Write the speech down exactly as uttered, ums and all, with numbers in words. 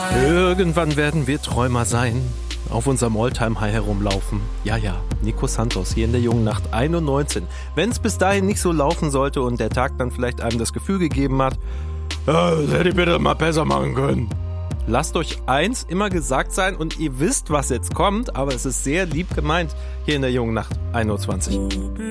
Irgendwann werden wir Träumer sein, auf unserem Alltime-High herumlaufen. Ja, ja, Nico Santos hier in der jungen Nacht einundneunzig. Wenn es bis dahin nicht so laufen sollte und der Tag dann vielleicht einem das Gefühl gegeben hat, ja, das hätte ich bitte mal besser machen können. Lasst euch eins immer gesagt sein und ihr wisst, was jetzt kommt, aber es ist sehr lieb gemeint hier in der jungen Nacht einundzwanzig.